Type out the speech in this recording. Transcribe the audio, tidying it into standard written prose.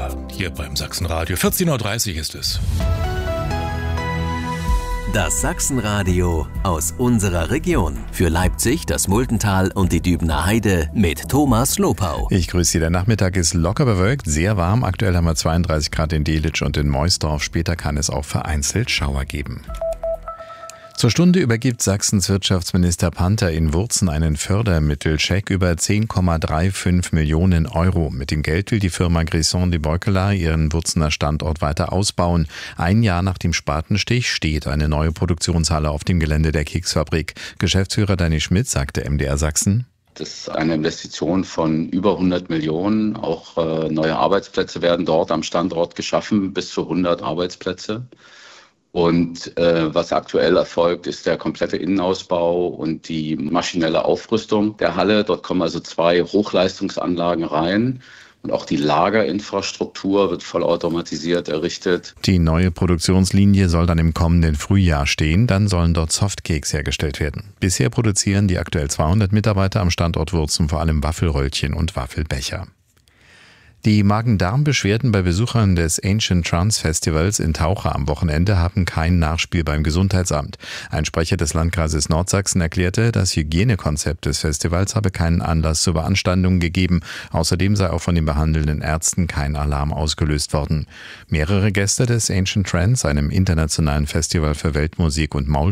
Lora hier beim Sachsenradio. 14.30 Uhr ist es. Das Sachsenradio aus unserer Region. Für Leipzig, das Multental und die Dübener Heide mit Thomas Lopau. Ich grüße Sie. Der Nachmittag ist locker bewölkt, sehr warm. Aktuell haben wir 32 Grad in Delitzsch und in Meusdorf. Später kann es auch vereinzelt Schauer geben. Zur Stunde übergibt Sachsens Wirtschaftsminister Panther in Wurzen einen Fördermittelcheck über 10,35 Millionen Euro. Mit dem Geld will die Firma Grisson de Beukelart ihren Wurzener Standort weiter ausbauen. Ein Jahr nach dem Spatenstich steht eine neue Produktionshalle auf dem Gelände der Keksfabrik. Geschäftsführer Danny Schmidt sagte MDR Sachsen: Das ist eine Investition von über 100 Millionen. Auch neue Arbeitsplätze werden dort am Standort geschaffen, bis zu 100 Arbeitsplätze. Und was aktuell erfolgt, ist der komplette Innenausbau und die maschinelle Aufrüstung der Halle. Dort kommen also 2 Hochleistungsanlagen rein. Und auch die Lagerinfrastruktur wird vollautomatisiert errichtet. Die neue Produktionslinie soll dann im kommenden Frühjahr stehen. Dann sollen dort Softcakes hergestellt werden. Bisher produzieren die aktuell 200 Mitarbeiter am Standort Wurzen vor allem Waffelröllchen und Waffelbecher. Die Magen-Darm-Beschwerden bei Besuchern des Ancient Trance Festivals in Taucher am Wochenende haben kein Nachspiel beim Gesundheitsamt. Ein Sprecher des Landkreises Nordsachsen erklärte, das Hygienekonzept des Festivals habe keinen Anlass zur Beanstandung gegeben. Außerdem sei auch von den behandelnden Ärzten kein Alarm ausgelöst worden. Mehrere Gäste des Ancient Trance, einem internationalen Festival für Weltmusik und